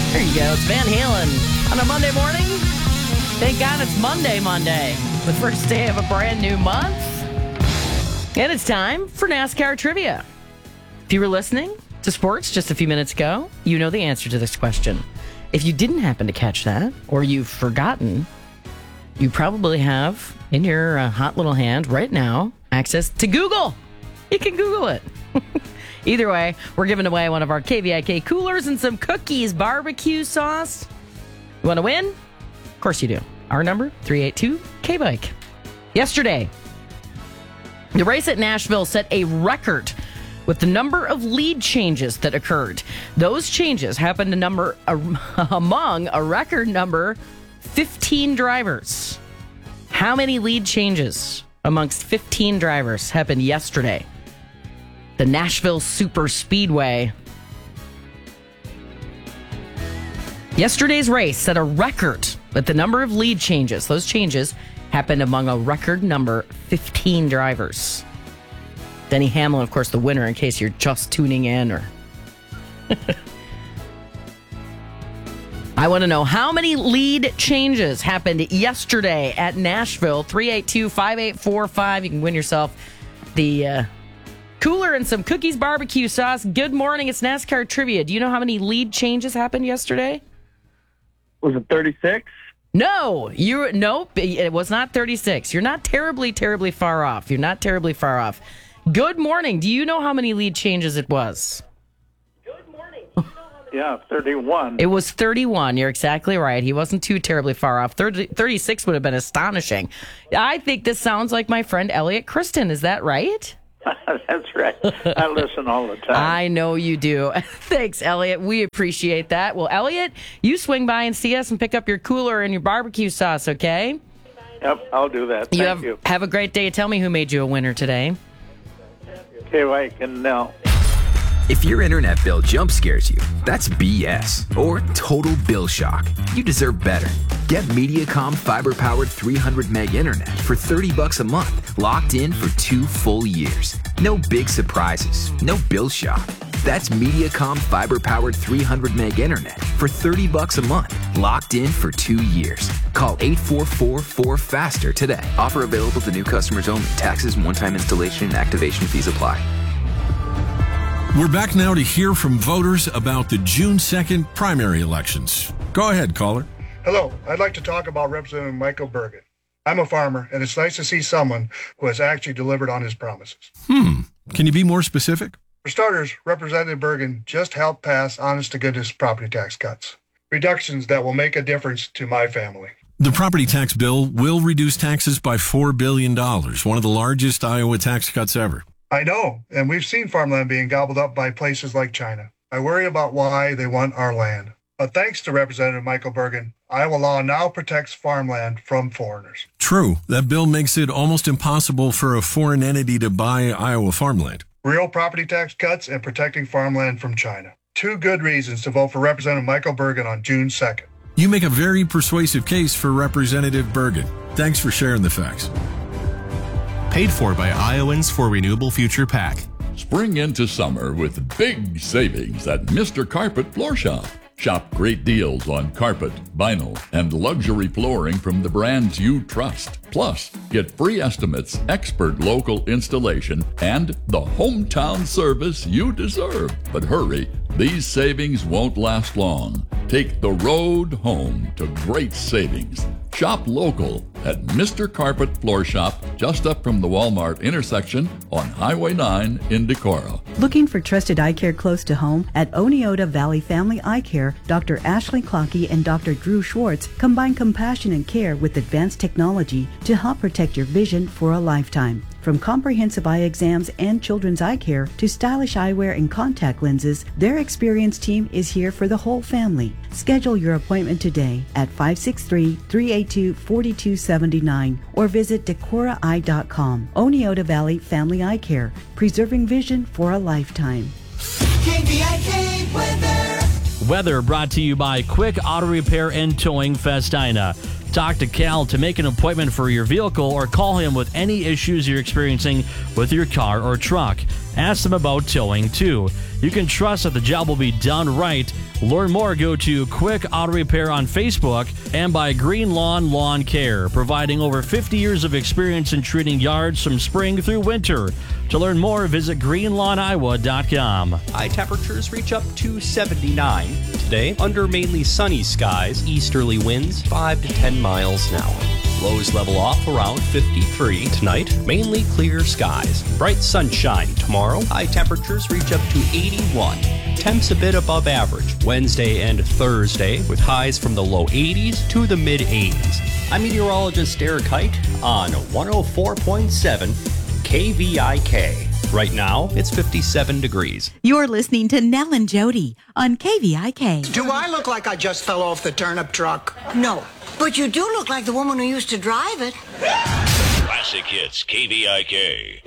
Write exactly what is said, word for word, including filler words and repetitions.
There you go. It's Van Halen on a Monday morning. Thank God it's Monday, Monday. The first day of a brand new month. And it's time for NASCAR trivia. If you were listening to sports just a few minutes ago, you know the answer to this question. If you didn't happen to catch that, or you've forgotten, you probably have in your uh, hot little hand right now access to Google. You can Google it. Either way, we're giving away one of our K V I K coolers and some cookies, barbecue sauce. You want to win? Of course you do. Our number, three eight two K bike. Yesterday, the race at Nashville set a record with the number of lead changes that occurred. Those changes happened to number among a record number fifteen drivers. How many lead changes amongst fifteen drivers happened yesterday? The Nashville Super Speedway. Yesterday's race set a record with the number of lead changes. Those changes happened among a record number fifteen drivers. Denny Hamlin, of course, the winner, in case you're just tuning in. Or I want to know how many lead changes happened yesterday at Nashville. three eight two, five eight four five. You can win yourself the uh, cooler and some cookies, barbecue sauce. Good morning. It's NASCAR trivia. Do you know how many lead changes happened yesterday? Was it thirty-six? No, you nope. It was not thirty-six. You're not terribly, terribly far off. You're not terribly far off. Good morning. Do you know how many lead changes it was? Good morning. Do you know how many? Yeah, thirty-one. It was thirty-one. You're exactly right. He wasn't too terribly far off. thirty, thirty-six would have been astonishing. I think this sounds like my friend Elliot Kristen. Is that right? That's right. I listen all the time. I know you do. Thanks, Elliot. We appreciate that. Well, Elliot, you swing by and see us and pick up your cooler and your barbecue sauce, okay? Yep, I'll do that. Thank you. Have, you. Have a great day. Tell me who made you a winner today. Okay, well, I can now. If your internet bill jump scares you, that's B S or total bill shock. You deserve better. Get Mediacom fiber-powered three hundred meg internet for thirty bucks a month, locked in for two full years. No big surprises, no bill shock. That's Mediacom fiber-powered three hundred meg internet for thirty bucks a month, locked in for two years. Call eight four four, four faster today. Offer available to new customers only. Taxes and one-time installation and activation fees apply. We're back now to hear from voters about the June second primary elections. Go ahead, caller. Hello, I'd like to talk about Representative Michael Bergen. I'm a farmer, and it's nice to see someone who has actually delivered on his promises. Hmm. Can you be more specific? For starters, Representative Bergen just helped pass honest-to-goodness property tax cuts, reductions that will make a difference to my family. The property tax bill will reduce taxes by four billion dollars, one of the largest Iowa tax cuts ever. I know, and we've seen farmland being gobbled up by places like China. I worry about why they want our land. But thanks to Representative Michael Bergen, Iowa law now protects farmland from foreigners. True. That bill makes it almost impossible for a foreign entity to buy Iowa farmland. Real property tax cuts and protecting farmland from China. Two good reasons to vote for Representative Michael Bergen on June second. You make a very persuasive case for Representative Bergen. Thanks for sharing the facts. Paid for by Iowans for Renewable Future PAC. Spring into summer with big savings at Mister Carpet Floor Shop. Shop great deals on carpet, vinyl, and luxury flooring from the brands you trust. Plus, get free estimates, expert local installation, and the hometown service you deserve. But hurry, these savings won't last long. Take the road home to great savings. Shop local at Mister Carpet Floor Shop, just up from the Walmart intersection on Highway nine in Decorah. Looking for trusted eye care close to home? At Oneota Valley Family Eye Care, Doctor Ashley Clockey and Doctor Drew Schwartz combine compassion and care with advanced technology to help protect your vision for a lifetime. From comprehensive eye exams and children's eye care to stylish eyewear and contact lenses, their experienced team is here for the whole family. Schedule your appointment today at five six three, three eight two, four two seven nine or visit Decorah Eye dot com. Oneota Valley Family Eye Care, preserving vision for a lifetime. K V I K weather. Weather brought to you by Quick Auto Repair and Towing Festina. Talk to Cal to make an appointment for your vehicle or call him with any issues you're experiencing with your car or truck. Ask them about towing, too. You can trust that the job will be done right Learn more, go to Quick Auto Repair on Facebook and by Green Lawn Lawn Care, providing over fifty years of experience in treating yards from spring through winter. To learn more, visit green lawn iowa dot com. High temperatures reach up to seventy-nine. Today, under mainly sunny skies, easterly winds five to ten miles an hour. Lows level off around fifty-three. Tonight, mainly clear skies. Bright sunshine tomorrow. High temperatures reach up to eighty-one. Temps a bit above average Wednesday and Thursday, with highs from the low eighties to the mid eighties. I'm meteorologist Eric Height on one oh four point seven K V I K. Right now, it's fifty-seven degrees. You're listening to Nell and Jody on K V I K. Do I look like I just fell off the turnip truck? No, but you do look like the woman who used to drive it. Classic Hits, K V I K.